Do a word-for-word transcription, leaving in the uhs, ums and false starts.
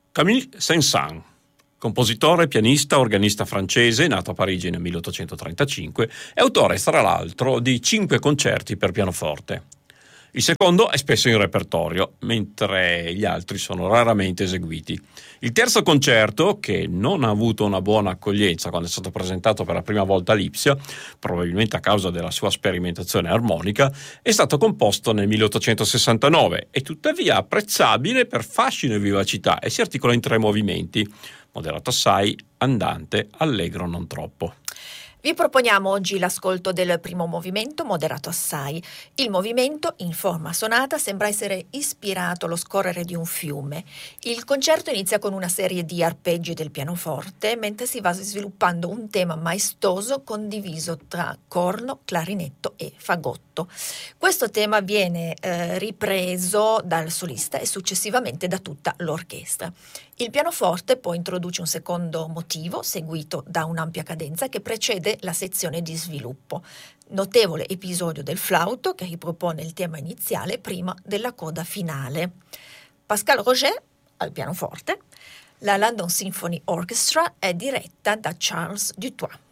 Camille Saint-Saëns, compositore, pianista, organista francese, nato a Parigi nel milleottocentotrentacinque, è autore, tra l'altro, di cinque concerti per pianoforte. Il secondo è spesso in repertorio, mentre gli altri sono raramente eseguiti. Il terzo concerto, che non ha avuto una buona accoglienza quando è stato presentato per la prima volta a Lipsia, probabilmente a causa della sua sperimentazione armonica, è stato composto nel milleottocentosessantanove e tuttavia apprezzabile per fascino e vivacità, e si articola in tre movimenti: moderato assai, andante, allegro non troppo. Vi proponiamo oggi l'ascolto del primo movimento, moderato assai. Il movimento, in forma sonata, sembra essere ispirato allo scorrere di un fiume. Il concerto inizia con una serie di arpeggi del pianoforte, mentre si va sviluppando un tema maestoso condiviso tra corno, clarinetto e fagotto. Questo tema viene eh, ripreso dal solista e successivamente da tutta l'orchestra. Il pianoforte poi introduce un secondo motivo, seguito da un'ampia cadenza che precede la sezione di sviluppo. Notevole episodio del flauto che ripropone il tema iniziale prima della coda finale. Pascal Roget al pianoforte. La London Symphony Orchestra è diretta da Charles Dutoit.